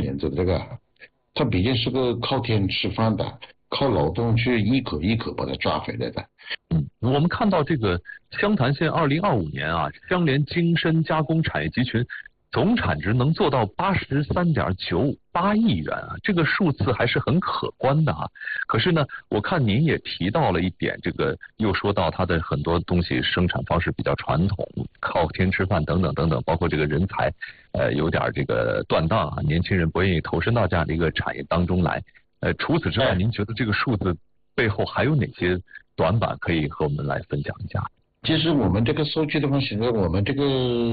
莲子的这个，它毕竟是个靠天吃饭的，靠劳动去一口一口把它抓回来的。 我们看到这个湘潭县2025年啊，香莲精深加工产业集群总产值能做到83.98亿元啊，这个数字还是很可观的啊。可是呢，我看您也提到了一点，这个又说到它的很多东西生产方式比较传统，靠天吃饭等等等等，包括这个人才有点这个断档啊，年轻人不愿意投身到这样的一个产业当中来。除此之外，您觉得这个数字背后还有哪些短板可以和我们来分享一下？ 其实我们这个数据的话，现在我们这个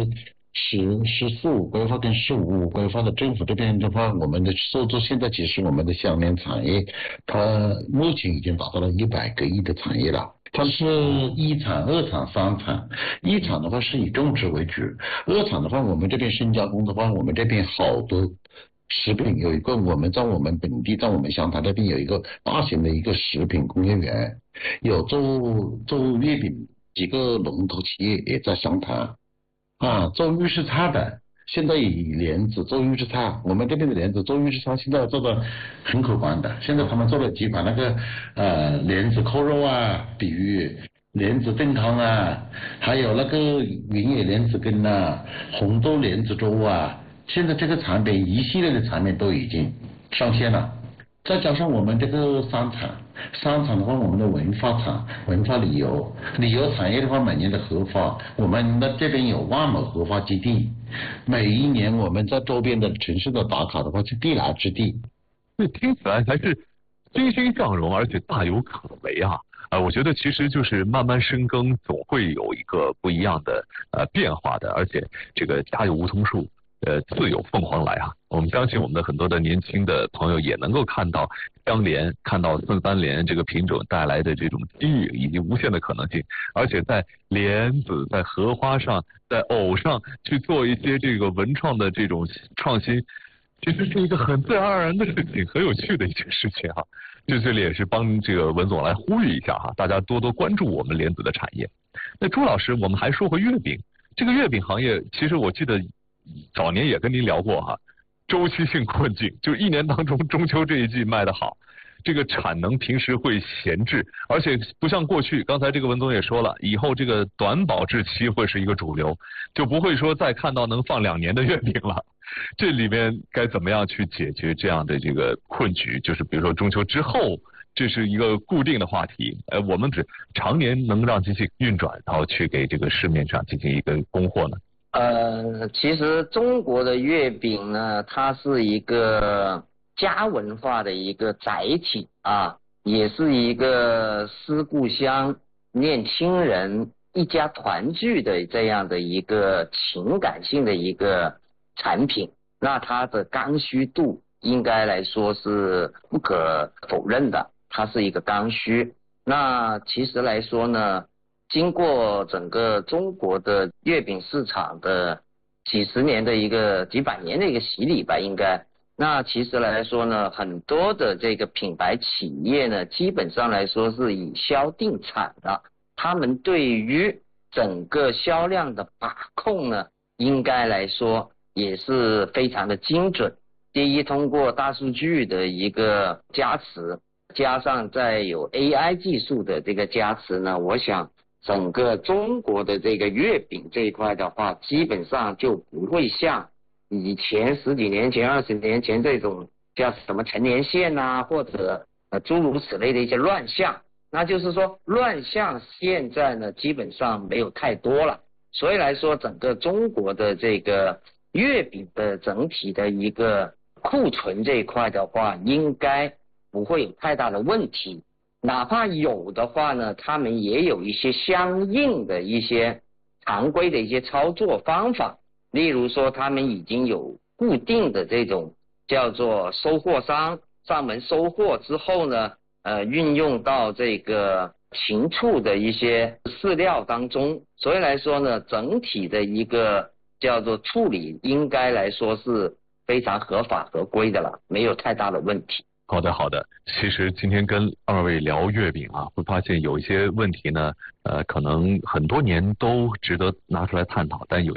“十四五”规划跟“15+5”规划的政府这边的话，我们的数字现在其实我们的香莲产业，它目前已经达到了100个亿的产业了。它是一产、二产、三产。一产的话是以种植为主，二产的话我们这边深加工的话，我们这边好多食品有一个，我们在我们本地，在我们湘潭这边有一个大型的一个食品工业园，有做月饼几个龙头企业也在湘潭啊，做预制菜的。现在以莲子做预制菜，我们这边的莲子做预制菜现在做的很可观的。现在他们做了几款那个莲子扣肉啊，比如莲子炖汤啊，还有那个云野莲子羹啊，红豆莲子粥啊。现在这个产品一系列的产品都已经上线了。再加上我们这个三产的话，我们的文化产、文化旅游产业的话，每年的荷花，我们的这边有万亩荷花基地，每一年我们在周边的城市的打卡的话是地来之地。 这听起来还是欣欣向荣，而且大有可为啊！我觉得其实就是慢慢深耕，总会有一个不一样的变化的，而且这个家有梧桐树。自有凤凰来啊！我们相信我们的很多的年轻的朋友也能够看到香莲、看到孙三莲这个品种带来的这种机遇以及无限的可能性，而且在莲子、在荷花上、在藕上去做一些这个文创的这种创新，其实是一个很自然而然的事情，很有趣的一件事情哈。这里也是帮这个文总来呼吁一下哈，大家多多关注我们莲子的产业。那朱老师，我们还说回月饼，这个月饼行业，其实我记得早年也跟您聊过哈，周期性困境，就一年当中中秋这一季卖得好，这个产能平时会闲置，而且不像过去，刚才这个文总也说了，以后这个短保质期会是一个主流，就不会说再看到能放2年的月饼了。这里面该怎么样去解决这样的这个困局？就是比如说中秋之后，这是一个固定的话题，我们只常年能让机器运转，然后去给这个市面上进行一个供货呢？ 其实中国的月饼呢，它是一个家文化的一个载体啊，也是一个思故乡、念亲人、一家团聚的这样的一个情感性的一个产品。那它的刚需度应该来说是不可否认的，它是一个刚需。那其实来说呢，经过整个中国的月饼市场的几百年的一个洗礼吧，应该。那其实来说呢，很多的这个品牌企业呢，基本上来说是以销定产的，他们对于整个销量的把控呢，应该来说也是非常的精准。第一，通过大数据的一个加持，加上再有 AI 技术的这个加持呢，我想整个中国的这个月饼这一块的话，基本上就不会像以前10几年前、20年前这种叫什么陈年线啊，或者诸如此类的一些乱象。那就是说乱象现在呢基本上没有太多了，所以来说整个中国的这个月饼的整体的一个库存这一块的话，应该不会有太大的问题。哪怕有的话呢，他们也有一些相应的一些常规的一些操作方法，例如说他们已经有固定的这种叫做收货商上门收货之后呢，运用到这个禽畜的一些饲料当中，所以来说呢，整体的一个叫做处理应该来说是非常合法合规的了，没有太大的问题。 好的，好的。其实今天跟2位聊月饼啊，会发现有一些问题呢，可能很多年都值得拿出来探讨，但有